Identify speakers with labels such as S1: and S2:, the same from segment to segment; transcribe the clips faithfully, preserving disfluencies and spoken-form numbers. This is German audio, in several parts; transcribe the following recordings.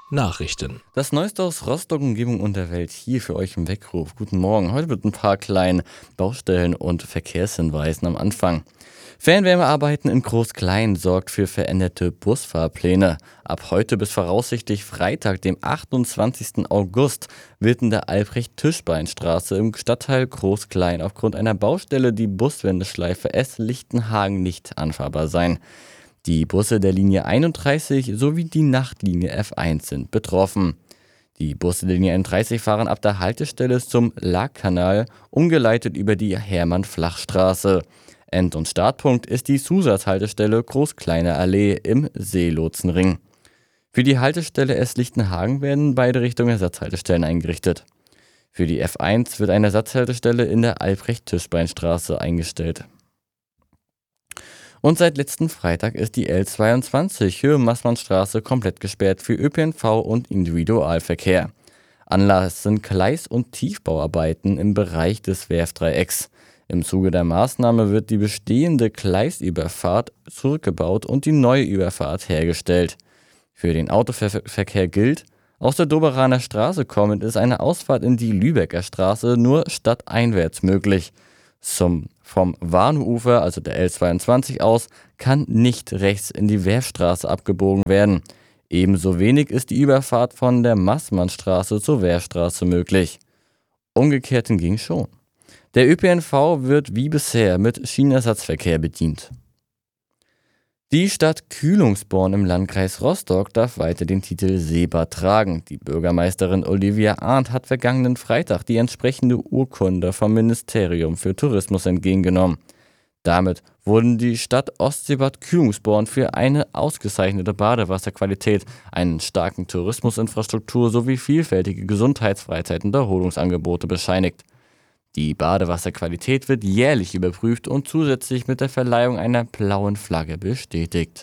S1: Nachrichten.
S2: Das Neueste aus Rostock, Umgebung und der Welt hier für euch im Weckruf. Guten Morgen. Heute mit ein paar kleinen Baustellen und Verkehrshinweisen am Anfang. Fernwärmearbeiten in Groß-Klein sorgt für veränderte Busfahrpläne. Ab heute bis voraussichtlich Freitag, dem achtundzwanzigsten August, wird in der Albrecht-Tischbein-Straße im Stadtteil Groß-Klein aufgrund einer Baustelle die Buswendeschleife S-Lichtenhagen nicht anfahrbar sein. Die Busse der Linie einunddreißig sowie die Nachtlinie F eins sind betroffen. Die Busse der Linie einunddreißig fahren ab der Haltestelle zum Laakkanal, umgeleitet über die Hermann-Flach-Straße. End- und Startpunkt ist die Zusatzhaltestelle Groß-Kleine Allee im Seelotsenring. Für die Haltestelle S-Lichtenhagen werden beide Richtungen Ersatzhaltestellen eingerichtet. Für die F eins wird eine Ersatzhaltestelle in der Albrecht-Tischbein-Straße eingestellt. Und seit letzten Freitag ist die L zweiundzwanzig Höhe Maßmannstraße komplett gesperrt für Ö P N V und Individualverkehr. Anlass sind Gleis- und Tiefbauarbeiten im Bereich des Werftdreiecks. Im Zuge der Maßnahme wird die bestehende Gleisüberfahrt zurückgebaut und die neue Überfahrt hergestellt. Für den Autoverkehr gilt, aus der Doberaner Straße kommend ist eine Ausfahrt in die Lübecker Straße nur stadteinwärts möglich. Zum, vom Warnufer, also der L zweiundzwanzig aus, kann nicht rechts in die Werfstraße abgebogen werden. Ebenso wenig ist die Überfahrt von der Maßmannstraße zur Werfstraße möglich. Umgekehrt hingegen schon. Der Ö P N V wird wie bisher mit Schienenersatzverkehr bedient. Die Stadt Kühlungsborn im Landkreis Rostock darf weiter den Titel Seebad tragen. Die Bürgermeisterin Olivia Arndt hat vergangenen Freitag die entsprechende Urkunde vom Ministerium für Tourismus entgegengenommen. Damit wurden die Stadt Ostseebad Kühlungsborn für eine ausgezeichnete Badewasserqualität, einen starken Tourismusinfrastruktur sowie vielfältige Gesundheits-, Freizeit- und Erholungsangebote bescheinigt. Die Badewasserqualität wird jährlich überprüft und zusätzlich mit der Verleihung einer blauen Flagge bestätigt.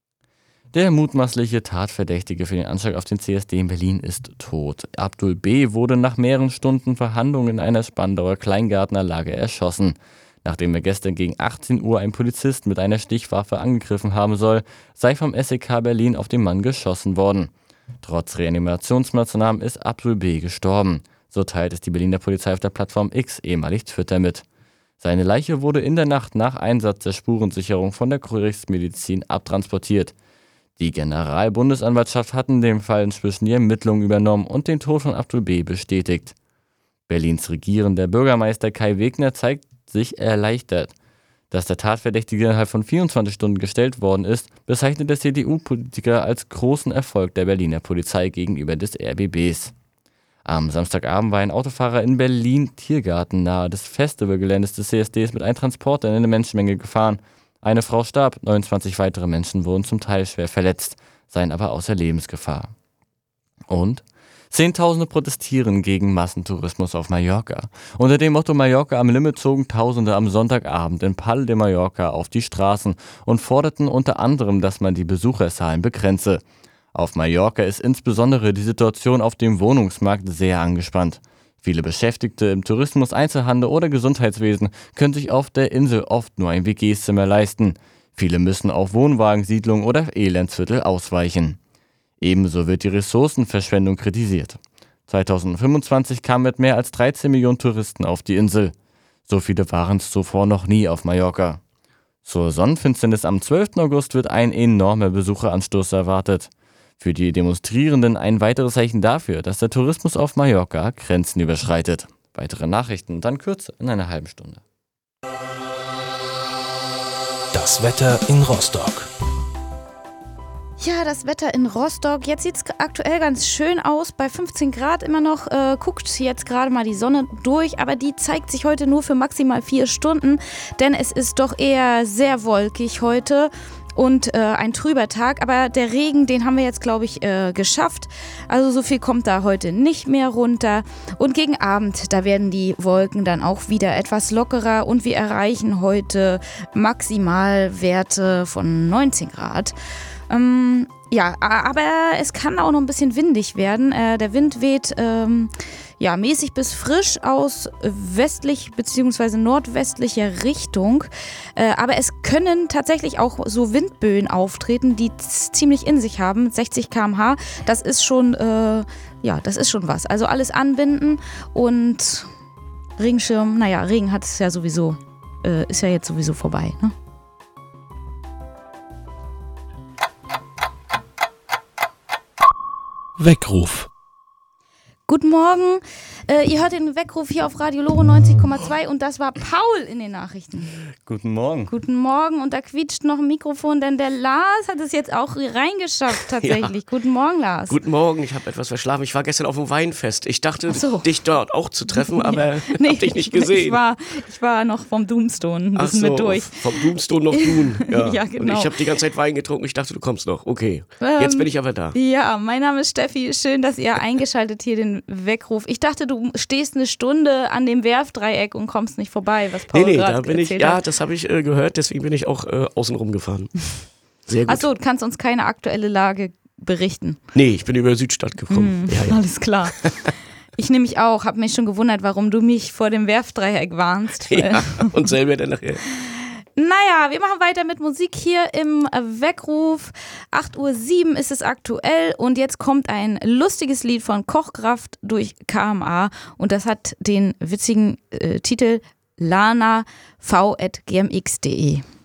S2: Der mutmaßliche Tatverdächtige für den Anschlag auf den C S D in Berlin ist tot. Abdul B. wurde nach mehreren Stunden Verhandlungen in einer Spandauer Kleingartenanlage erschossen. Nachdem er gestern gegen achtzehn Uhr einen Polizist mit einer Stichwaffe angegriffen haben soll, sei vom S E K Berlin auf den Mann geschossen worden. Trotz Reanimationsmaßnahmen ist Abdul B. gestorben. So teilt es die Berliner Polizei auf der Plattform X, ehemalig Twitter, mit. Seine Leiche wurde in der Nacht nach Einsatz der Spurensicherung von der Gerichtsmedizin abtransportiert. Die Generalbundesanwaltschaft hat in dem Fall inzwischen die Ermittlungen übernommen und den Tod von Abdul B. bestätigt. Berlins regierender Bürgermeister Kai Wegner zeigt sich erleichtert. Dass der Tatverdächtige innerhalb von vierundzwanzig Stunden gestellt worden ist, bezeichnet der C D U-Politiker als großen Erfolg der Berliner Polizei gegenüber des R B Bs. Am Samstagabend war ein Autofahrer in Berlin-Tiergarten nahe des Festivalgeländes des C S Ds mit einem Transporter in eine Menschenmenge gefahren. Eine Frau starb, neunundzwanzig weitere Menschen wurden zum Teil schwer verletzt, seien aber außer Lebensgefahr. Und Zehntausende protestieren gegen Massentourismus auf Mallorca. Unter dem Motto Mallorca am Limit zogen Tausende am Sonntagabend in Palma de Mallorca auf die Straßen und forderten unter anderem, dass man die Besucherzahlen begrenze. Auf Mallorca ist insbesondere die Situation auf dem Wohnungsmarkt sehr angespannt. Viele Beschäftigte im Tourismus, Einzelhandel oder Gesundheitswesen können sich auf der Insel oft nur ein W G-Zimmer leisten. Viele müssen auf Wohnwagensiedlungen oder Elendsviertel ausweichen. Ebenso wird die Ressourcenverschwendung kritisiert. zweitausendfünfundzwanzig kamen mit mehr als dreizehn Millionen Touristen auf die Insel. So viele waren es zuvor noch nie auf Mallorca. Zur Sonnenfinsternis am zwölften August wird ein enormer Besucheranstoß erwartet. Für die Demonstrierenden ein weiteres Zeichen dafür, dass der Tourismus auf Mallorca Grenzen überschreitet. Weitere Nachrichten dann kürzer in einer halben Stunde.
S1: Das Wetter in Rostock.
S3: Ja, das Wetter in Rostock, jetzt sieht es aktuell ganz schön aus, bei fünfzehn Grad immer noch, äh, guckt jetzt gerade mal die Sonne durch, aber die zeigt sich heute nur für maximal vier Stunden, denn es ist doch eher sehr wolkig heute und äh, ein trüber Tag, aber der Regen, den haben wir jetzt, glaube ich, äh, geschafft, also so viel kommt da heute nicht mehr runter und gegen Abend, da werden die Wolken dann auch wieder etwas lockerer und wir erreichen heute Maximalwerte von neunzehn Grad. Ähm, ja, aber es kann auch noch ein bisschen windig werden. Äh, der Wind weht ähm, ja, mäßig bis frisch aus westlich bzw. nordwestlicher Richtung. Äh, aber es können tatsächlich auch so Windböen auftreten, die z- ziemlich in sich haben, sechzig Kilometer pro Stunde. Das ist schon, äh, ja, das ist schon was. Also alles anbinden und Regenschirm, naja, Regen hat es ja sowieso, äh, ist ja jetzt sowieso vorbei, ne?
S1: Weckruf.
S3: Guten Morgen, äh, ihr hört den Weckruf hier auf Radio Loro neunzig Komma zwei und das war Paul in den Nachrichten.
S2: Guten Morgen.
S3: Guten Morgen und da quietscht noch ein Mikrofon, denn der Lars hat es jetzt auch reingeschafft tatsächlich. Ja. Guten Morgen, Lars.
S4: Guten Morgen, ich habe etwas verschlafen. Ich war gestern auf dem Weinfest. Ich dachte,
S3: so.
S4: dich dort auch zu treffen, aber ja.
S3: nee,
S4: hab dich nicht gesehen.
S3: Ich war, ich war noch vom Doomstone ein bisschen
S4: so,
S3: mit durch.
S4: Vom Doomstone noch Doom. Ja,
S3: ja, genau.
S4: Und ich habe die ganze Zeit Wein getrunken. Ich dachte, du kommst noch. Okay,
S3: ähm,
S4: jetzt bin ich aber da.
S3: Ja, mein Name ist Steffi. Schön, dass ihr eingeschaltet hier den Weckruf. Ich dachte, du stehst eine Stunde an dem Werfdreieck und kommst nicht vorbei, was Paul
S4: Nee, nee,
S3: gerade
S4: da bin ich,
S3: erzählt
S4: ja,
S3: hat.
S4: das habe ich äh, gehört, deswegen bin ich auch äh, außen rum gefahren. Sehr gut.
S3: Achso, du kannst uns keine aktuelle Lage berichten.
S4: Nee, ich bin über Südstadt gekommen.
S3: Hm,
S4: ja, ja.
S3: Alles klar. Ich nämlich auch, habe mich schon gewundert, warum du mich vor dem Werfdreieck warnst.
S4: Ja, und selber dann nachher.
S3: Naja, wir machen weiter mit Musik hier im Weckruf. acht Uhr sieben ist es aktuell und jetzt kommt ein lustiges Lied von Kochkraft durch K M A und das hat den witzigen äh, Titel lana v at g m x punkt d e.